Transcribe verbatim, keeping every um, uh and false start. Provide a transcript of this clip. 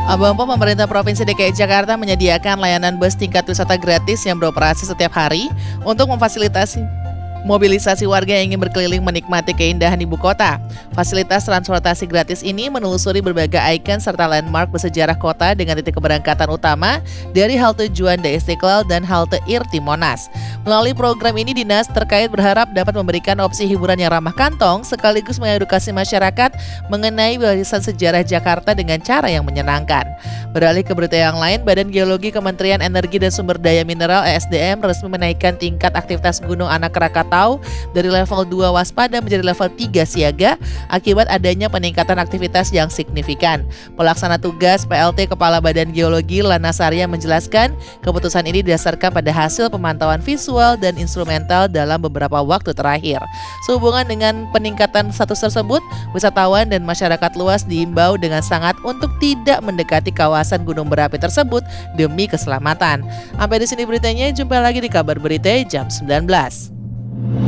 Abang-abang pemerintah Provinsi D K I Jakarta menyediakan layanan bus tingkat wisata gratis yang beroperasi setiap hari untuk memfasilitasi mobilisasi warga yang ingin berkeliling menikmati keindahan ibu kota. Fasilitas transportasi gratis ini menelusuri berbagai ikon serta landmark bersejarah kota dengan titik keberangkatan utama dari halte Juanda Istiqlal dan halte Irti Monas. Melalui program ini, dinas terkait berharap dapat memberikan opsi hiburan yang ramah kantong sekaligus mengedukasi masyarakat mengenai warisan sejarah Jakarta dengan cara yang menyenangkan. Beralih ke berita yang lain, Badan Geologi Kementerian Energi dan Sumber Daya Mineral E S D M resmi menaikkan tingkat aktivitas Gunung Anak Krakatau dari level dua waspada menjadi level tiga siaga akibat adanya peningkatan aktivitas yang signifikan. Pelaksana tugas P L T Kepala Badan Geologi Lana Sarya menjelaskan, keputusan ini didasarkan pada hasil pemantauan visual dan instrumental dalam beberapa waktu terakhir. Sehubungan dengan peningkatan status tersebut, wisatawan dan masyarakat luas diimbau dengan sangat untuk tidak mendekati kawasan gunung berapi tersebut demi keselamatan. Sampai di sini beritanya, jumpa lagi di kabar berita jam sembilan belas.